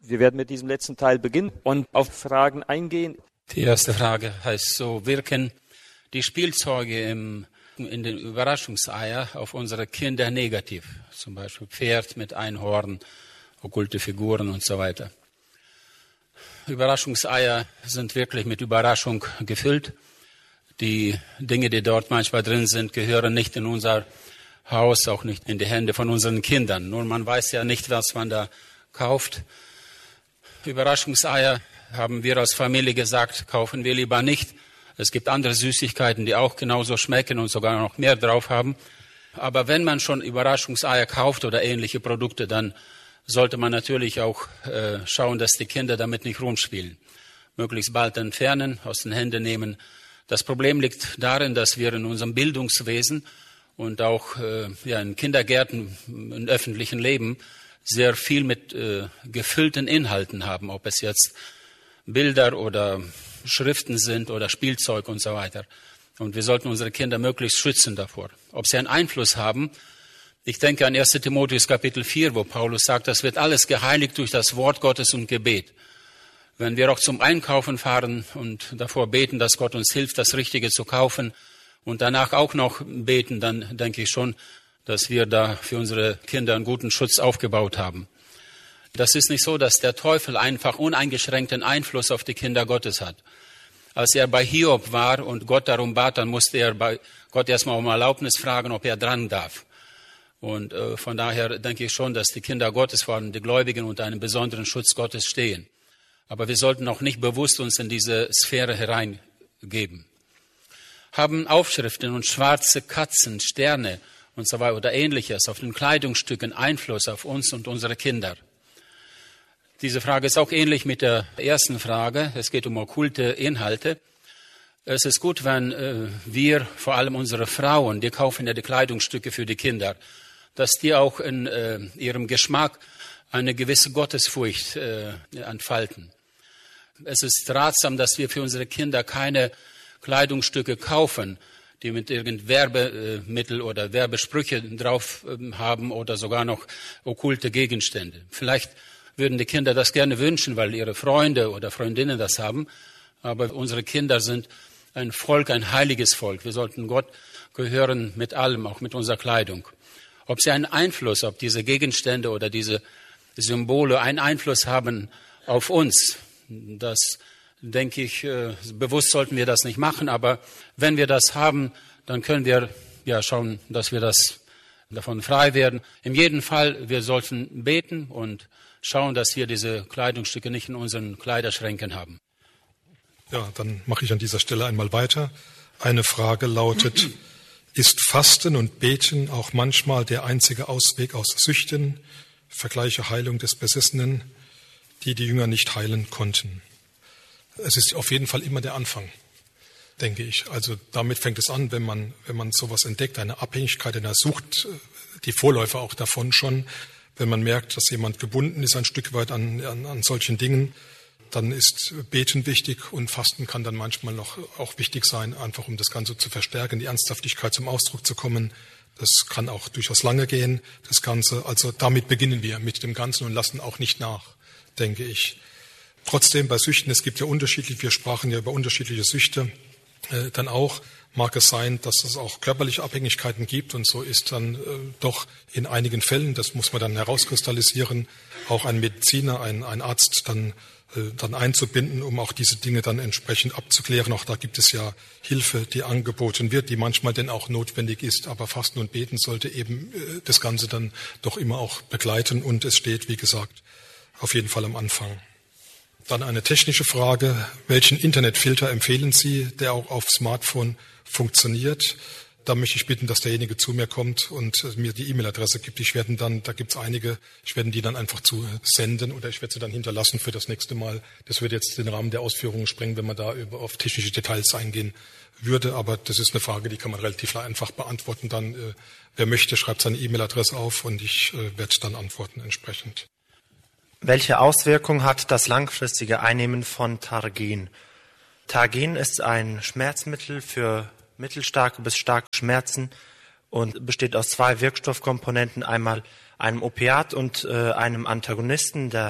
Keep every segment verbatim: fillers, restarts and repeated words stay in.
Wir werden mit diesem letzten Teil beginnen und auf Fragen eingehen. Die erste Frage heißt so, wirken die Spielzeuge im, in den Überraschungseier auf unsere Kinder negativ? Zum Beispiel Pferd mit Einhorn, okkulte Figuren und so weiter. Überraschungseier sind wirklich mit Überraschung gefüllt. Die Dinge, die dort manchmal drin sind, gehören nicht in unser Haus, auch nicht in die Hände von unseren Kindern. Nur man weiß ja nicht, was man da kauft. Überraschungseier, haben wir als Familie gesagt, kaufen wir lieber nicht. Es gibt andere Süßigkeiten, die auch genauso schmecken und sogar noch mehr drauf haben. Aber wenn man schon Überraschungseier kauft oder ähnliche Produkte, dann sollte man natürlich auch äh, schauen, dass die Kinder damit nicht rumspielen. Möglichst bald entfernen, aus den Händen nehmen. Das Problem liegt darin, dass wir in unserem Bildungswesen und auch äh, ja, in Kindergärten, im öffentlichen Leben sehr viel mit äh, gefüllten Inhalten haben, ob es jetzt Bilder oder Schriften sind oder Spielzeug und so weiter. Und wir sollten unsere Kinder möglichst schützen davor. Ob sie einen Einfluss haben, ich denke an erster Timotheus Kapitel vier, wo Paulus sagt, das wird alles geheiligt durch das Wort Gottes und Gebet. Wenn wir auch zum Einkaufen fahren und davor beten, dass Gott uns hilft, das Richtige zu kaufen und danach auch noch beten, dann denke ich schon, dass wir da für unsere Kinder einen guten Schutz aufgebaut haben. Das ist nicht so, dass der Teufel einfach uneingeschränkten Einfluss auf die Kinder Gottes hat. Als er bei Hiob war und Gott darum bat, dann musste er bei Gott erstmal um Erlaubnis fragen, ob er dran darf. Und äh, von daher denke ich schon, dass die Kinder Gottes, vor allem die Gläubigen, unter einem besonderen Schutz Gottes stehen. Aber wir sollten auch nicht bewusst uns in diese Sphäre hereingeben. Haben Aufschriften und schwarze Katzen, Sterne und so weiter oder ähnliches auf den Kleidungsstücken Einfluss auf uns und unsere Kinder? Diese Frage ist auch ähnlich mit der ersten Frage. Es geht um okkulte Inhalte. Es ist gut, wenn äh, wir, vor allem unsere Frauen, die kaufen ja die Kleidungsstücke für die Kinder, dass die auch in äh, ihrem Geschmack eine gewisse Gottesfurcht äh, entfalten. Es ist ratsam, dass wir für unsere Kinder keine Kleidungsstücke kaufen, die mit irgendeinem Werbemittel oder Werbesprüche drauf haben oder sogar noch okkulte Gegenstände. Vielleicht würden die Kinder das gerne wünschen, weil ihre Freunde oder Freundinnen das haben. Aber unsere Kinder sind ein Volk, ein heiliges Volk. Wir sollten Gott gehören mit allem, auch mit unserer Kleidung. Ob sie einen Einfluss, ob diese Gegenstände oder diese Symbole einen Einfluss haben auf uns, das denke ich, äh, bewusst sollten wir das nicht machen, aber wenn wir das haben, dann können wir ja schauen, dass wir das davon frei werden. In jedem Fall, wir sollten beten und schauen, dass wir diese Kleidungsstücke nicht in unseren Kleiderschränken haben. Ja, dann mache ich an dieser Stelle einmal weiter. Eine Frage lautet, ist Fasten und Beten auch manchmal der einzige Ausweg aus Süchten, vergleiche Heilung des Besessenen, die die Jünger nicht heilen konnten? Es ist auf jeden Fall immer der Anfang, denke ich. Also damit fängt es an, wenn man, wenn man sowas entdeckt, eine Abhängigkeit, eine Sucht, die Vorläufer auch davon schon. Wenn man merkt, dass jemand gebunden ist ein Stück weit an, an, an solchen Dingen, dann ist Beten wichtig und Fasten kann dann manchmal noch auch wichtig sein, einfach um das Ganze zu verstärken, die Ernsthaftigkeit zum Ausdruck zu kommen. Das kann auch durchaus lange gehen, das Ganze. Also damit beginnen wir mit dem Ganzen und lassen auch nicht nach, denke ich. Trotzdem bei Süchten, es gibt ja unterschiedlich, wir sprachen ja über unterschiedliche Süchte, äh, dann auch mag es sein, dass es auch körperliche Abhängigkeiten gibt und so ist dann äh, doch in einigen Fällen, das muss man dann herauskristallisieren, auch ein Mediziner, ein, ein Arzt dann, äh, dann einzubinden, um auch diese Dinge dann entsprechend abzuklären. Auch da gibt es ja Hilfe, die angeboten wird, die manchmal denn auch notwendig ist, aber Fasten und Beten sollte eben äh, das Ganze dann doch immer auch begleiten und es steht, wie gesagt, auf jeden Fall am Anfang. Dann eine technische Frage. Welchen Internetfilter empfehlen Sie, der auch auf Smartphone funktioniert? Da möchte ich bitten, dass derjenige zu mir kommt und mir die E-Mail-Adresse gibt. Ich werde dann, da gibt es einige, ich werde die dann einfach zu senden oder ich werde sie dann hinterlassen für das nächste Mal. Das würde jetzt den Rahmen der Ausführungen sprengen, wenn man da über, auf technische Details eingehen würde. Aber das ist eine Frage, die kann man relativ einfach beantworten. Dann, äh, wer möchte, schreibt seine E-Mail-Adresse auf und ich äh, werde dann antworten entsprechend. Welche Auswirkung hat das langfristige Einnehmen von Targin? Targin ist ein Schmerzmittel für mittelstarke bis starke Schmerzen und besteht aus zwei Wirkstoffkomponenten, einmal einem Opiat und äh, einem Antagonisten der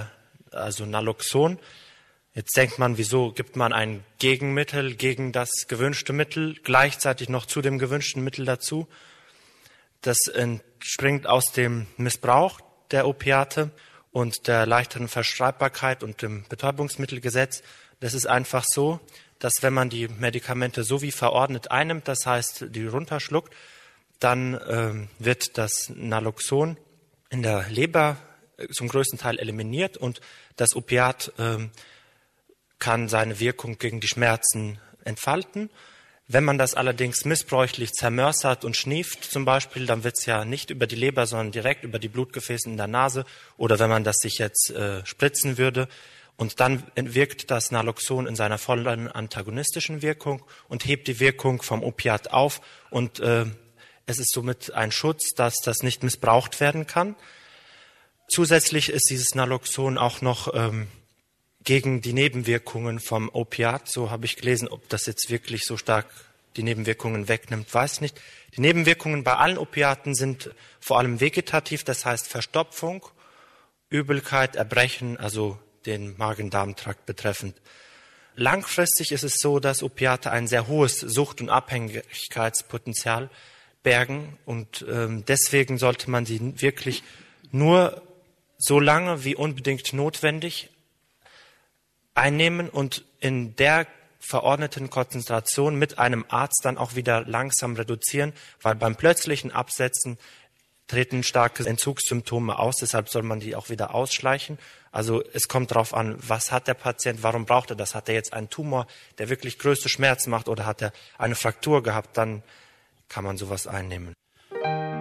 also Naloxon. Jetzt denkt man, wieso gibt man ein Gegenmittel gegen das gewünschte Mittel, gleichzeitig noch zu dem gewünschten Mittel dazu? Das entspringt aus dem Missbrauch der Opiate und der leichteren Verschreibbarkeit und dem Betäubungsmittelgesetz. Das ist einfach so, dass wenn man die Medikamente so wie verordnet einnimmt, das heißt, die runterschluckt, dann ähm, wird das Naloxon in der Leber zum größten Teil eliminiert und das Opiat ähm, kann seine Wirkung gegen die Schmerzen entfalten. Wenn man das allerdings missbräuchlich zermörsert und schnieft zum Beispiel, dann wird es ja nicht über die Leber, sondern direkt über die Blutgefäße in der Nase. Oder wenn man das sich jetzt äh, spritzen würde. Und dann wirkt das Naloxon in seiner vollen antagonistischen Wirkung und hebt die Wirkung vom Opiat auf. Und äh, es ist somit ein Schutz, dass das nicht missbraucht werden kann. Zusätzlich ist dieses Naloxon auch noch ähm, gegen die Nebenwirkungen vom Opiat. So habe ich gelesen, ob das jetzt wirklich so stark die Nebenwirkungen wegnimmt, weiß ich nicht. Die Nebenwirkungen bei allen Opiaten sind vor allem vegetativ, das heißt Verstopfung, Übelkeit, Erbrechen, also den Magen-Darm-Trakt betreffend. Langfristig ist es so, dass Opiate ein sehr hohes Sucht- und Abhängigkeitspotenzial bergen und ähm, deswegen sollte man sie wirklich nur so lange wie unbedingt notwendig einnehmen und in der verordneten Konzentration mit einem Arzt dann auch wieder langsam reduzieren, weil beim plötzlichen Absetzen treten starke Entzugssymptome aus, deshalb soll man die auch wieder ausschleichen. Also es kommt darauf an, was hat der Patient, warum braucht er das? Hat er jetzt einen Tumor, der wirklich größte Schmerzen macht oder hat er eine Fraktur gehabt, dann kann man sowas einnehmen.